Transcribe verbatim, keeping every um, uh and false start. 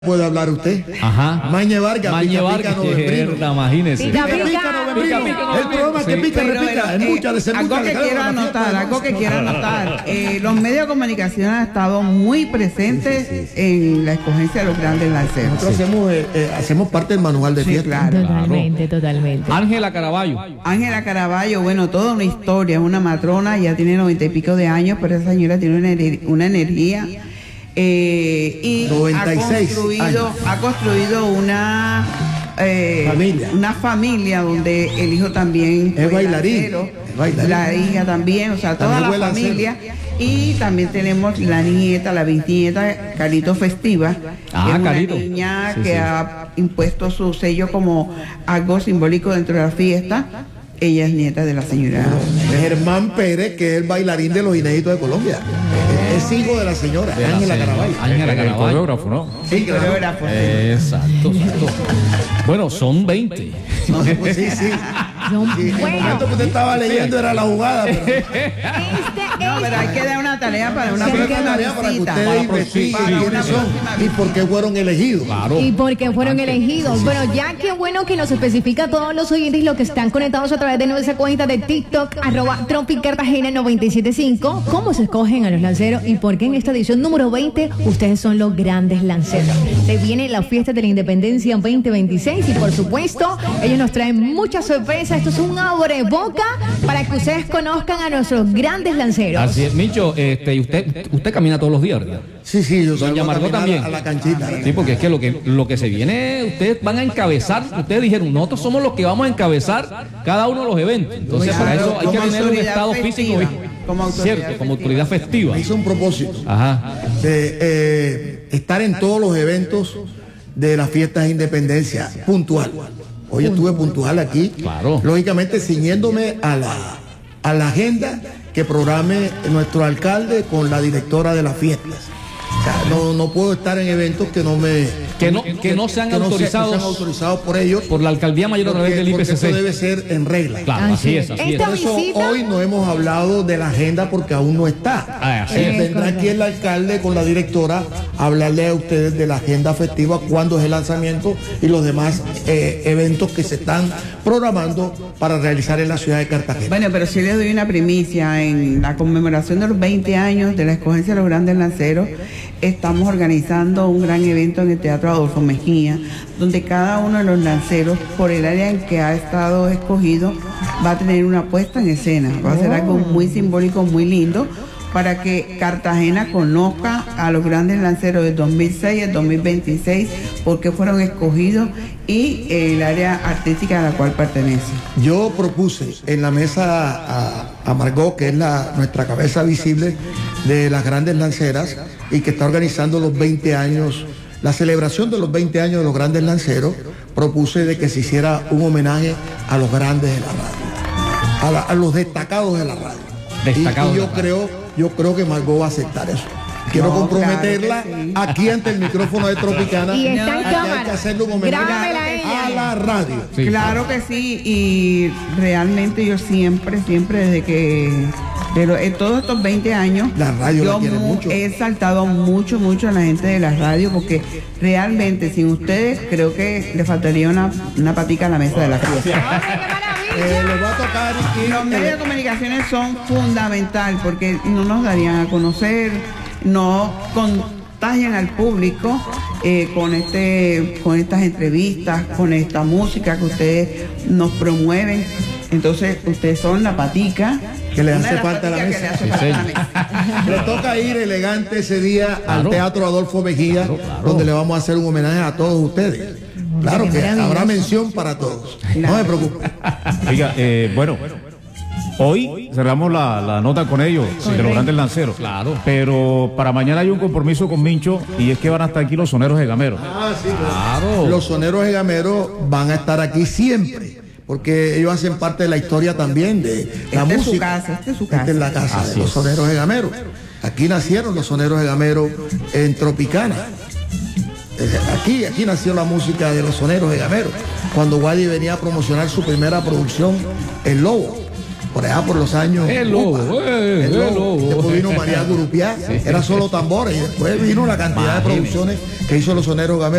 ¿Puede hablar usted? Ajá. Mañe Vargas, Mañe pica, Vargas, pica, novembrino. imagínese. Pica, pica, novembrino. El programa que pica, repita. Es mucha de Algo que quiero anotar, algo que quiero anotar. Eh, los medios de comunicación han estado muy presentes sí, sí, sí, sí. en la escogencia de los grandes lanceros. Nosotros sí. hacemos, eh, eh, hacemos parte del manual de fiesta. Sí, claro. Totalmente, totalmente. Ángela Caraballo. Ángela Caraballo, bueno, toda una historia, una matrona, ya tiene noventa y pico de años, pero esa señora tiene una, una energía. Eh, y noventa y seis ha construido, ha construido una eh, familia. una familia donde el hijo también es bailarín, lancero, es bailarín, la hija también, o sea, toda la familia. Y también tenemos la nieta, la bisnieta, Carito Festiva, ah, que es una Carito. niña sí, que sí. ha impuesto su sello como algo simbólico dentro de la fiesta. Ella es nieta de la señora Germán Pérez, que es el bailarín de los Inéditos de Colombia. Es hijo de la señora de Ángela la Caraballo. Ángela Caraballo. El coreógrafo, ¿no? Sí, coreógrafo. Eh, exacto, exacto. Bueno, son veinte. No, pues sí, sí. Son sí el buenos. momento que usted estaba leyendo era la jugada. Pero... Este No, pero hay que dar una tarea para una Hay que dar próxima tarea para que visita. ustedes investiguen quiénes son y por qué fueron elegidos. Claro. Y porque fueron elegidos. Bueno, ya qué bueno que nos especifica a todos los oyentes los que están conectados a través de nuestra cuenta de TikTok, arroba Tropic Cartagena noventa y siete punto cinco. ¿Cómo se escogen a los lanceros y por qué en esta edición número veinte ustedes son los grandes lanceros? Se viene la fiesta de la Independencia veinte veintiséis y por supuesto ellos nos traen muchas sorpresas. Esto es un abre boca para que ustedes conozcan a nuestros grandes lanceros. Así es, Micho, este, y usted, usted camina todos los días, ¿verdad? Sí, sí, yo Doña salgo a Margot caminar también. a la canchita. Sí, porque es que lo que lo que se viene, ustedes van a encabezar, ustedes dijeron, nosotros somos los que vamos a encabezar cada uno de los eventos. Entonces, Claro, para eso hay que como tener un autoridad estado festiva, físico, como autoridad cierto, festiva. como autoridad festiva. Me hizo un propósito Ajá. de eh, estar en todos los eventos de las fiestas de independencia, puntual. Hoy estuve puntual aquí, Claro. lógicamente ciñéndome a la, a la agenda que programe nuestro alcalde con la directora de las fiestas. O sea, no, no puedo estar en eventos que no me Que no, que no sean que no se- autorizados no sean autorizados por ellos, por la alcaldía mayor a través porque, del I P porque C C. eso debe ser en regla. Claro, así es, así es. Esta Por eso visita- hoy no hemos hablado de la agenda porque aún no está. Ah, así Eh, es. Vendrá aquí el alcalde con la directora a hablarle a ustedes de la agenda festiva, cuándo es el lanzamiento y los demás eh, eventos que se están programando para realizar en la ciudad de Cartagena. Bueno, pero sí les doy una primicia. En la conmemoración de los veinte años de la escogencia de los grandes lanceros, estamos organizando un gran evento en el Teatro Adolfo Mejía, donde cada uno de los lanceros, por el área en que ha estado escogido, va a tener una puesta en escena. Va a ser algo muy simbólico, muy lindo, para que Cartagena conozca a los grandes lanceros del dos mil seis al dos mil veintiséis, porque fueron escogidos y eh, el área artística a la cual pertenece. Yo propuse en la mesa a, a Margot, que es la, nuestra cabeza visible de las grandes lanceras y que está organizando los veinte años, la celebración de los veinte años de los grandes lanceros, propuse de que se hiciera un homenaje a los grandes de la radio, a, la- a los destacados de la radio. Destacados y, y de yo la radio. creo, yo creo que Margot va a aceptar eso. Quiero No, comprometerla claro que sí. aquí ante el micrófono de Tropicana. Y está en a que hay cámara. que hacerle un homenaje Grábamela a ella. a la radio. Sí. Claro que sí, y realmente yo siempre, siempre desde que, de lo- en todos estos veinte años, La radio la yo quiere mu- mucho. he exaltado mucho, mucho a la gente de la radio, porque realmente sin ustedes creo que le faltaría una, una patica a la mesa de la fiesta. Eh, les va a tocar Y ir, los medios de eh, comunicaciones son fundamental porque no nos darían a conocer, no contagian al público eh, con este, con estas entrevistas, con esta música que ustedes nos promueven. Entonces, ustedes son la patica Que le una hace de las falta a la paticas que mesa. le hace Sí, falta a la mesa. le toca ir elegante ese día al Claro. Teatro Adolfo Mejía, Claro, claro. donde le vamos a hacer un homenaje a todos ustedes. Claro Qué que maravilloso. habrá mención para todos. No se preocupe. Oiga, eh, bueno, hoy cerramos la, la nota con ellos, de los grandes lanceros. Claro. Pero para mañana hay un compromiso con Mincho y es que van a estar aquí los soneros de Gamero. Ah, sí, Claro. Los soneros de Gamero van a estar aquí siempre, porque ellos hacen parte de la historia también de la Esta es música. su casa, esta es su casa. Esta es la casa Así de los es. soneros de Gamero. Aquí nacieron los soneros de Gamero en Tropicana. Eh, Aquí, aquí nació la música de los soneros de Gamero, cuando Wally venía a promocionar su primera producción, El Lobo. por allá por los años. El Lobo, Upa, eh, el el Lobo. Lobo. Después vino María Gurupiá, era solo tambores, y después vino la cantidad de producciones que hizo los soneros Gamero.